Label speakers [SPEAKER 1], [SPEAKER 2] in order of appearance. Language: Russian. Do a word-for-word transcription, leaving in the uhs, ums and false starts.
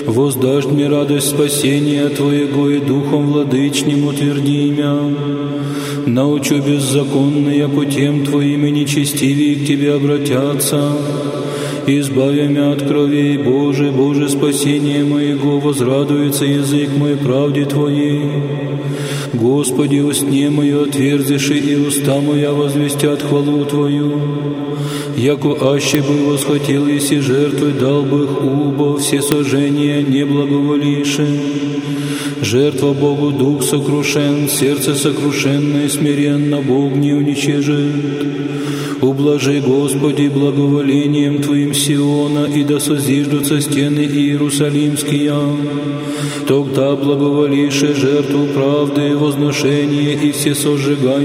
[SPEAKER 1] Воздашь мне радость спасения Твоего, и Духом Владычним утверди мя. Научу беззаконные путем Твоим, и нечестивые к Тебе обратятся. Избави мя от кровей Божий, Боже, спасение моего, возрадуется язык мой правде Твоей. Господи, устне мое отверзиши, и уста моя возвестят хвалу Твою. Яко аще бы восхотел, еси жертвы, дал бы их убо, все сожжения не благоволиши. Жертва Богу дух сокрушен, сердце сокрушенное, смиренно Бог не уничижит. Ублажи, Господи, благоволением Твоим Сиона, и да созиждутся стены Иерусалимские. Тогда благоволишь жертву правды, возношение и все сожигания